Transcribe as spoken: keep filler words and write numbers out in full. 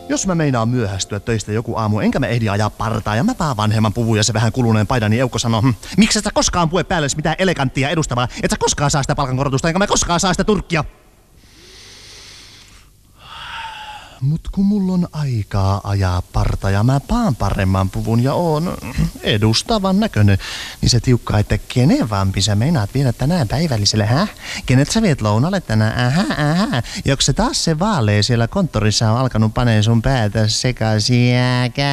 Jos mä meinaan myöhästyä töistä joku aamu, enkä mä ehdi ajaa partaa ja mä vaan vanhemman puvun ja se vähän kuluneen paidan, niin Eukko sanoo, hm, miksi et sä koskaan pue päälle mitään eleganttia edustavaa, et sä koskaan saa sitä palkankorotusta, enkä mä koskaan saa sitä turkkia. Mut kun mulla on aikaa ajaa parta ja mä paan paremman puvun ja oon edustavan näköinen, niin se tiukkaa, että kenen vampi sä meinaat viedä tänään päivälliselle, häh? Kenet sä viet lounalle tänään, ähä, ähä? Joks se taas se vaalea siellä konttorissa on alkanut paneen sun päätä sekaisin,